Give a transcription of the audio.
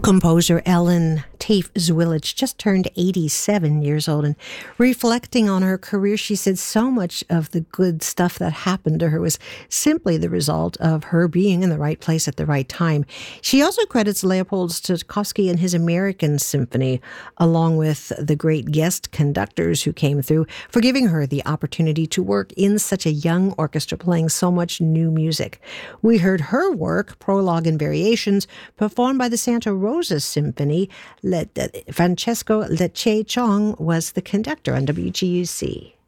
Composer Ellen Tafe Zwilich just turned 87 years old, and reflecting on her career, she said so much of the good stuff that happened to her was simply the result of her being in the right place at the right time. She also credits Leopold Stokowski and his American Symphony, along with the great guest conductors who came through, for giving her the opportunity to work in such a young orchestra playing so much new music. We heard her work, Prologue and Variations, performed by the Santa Rosa Symphony. Francesco Lecce Chong was the conductor on WGUC.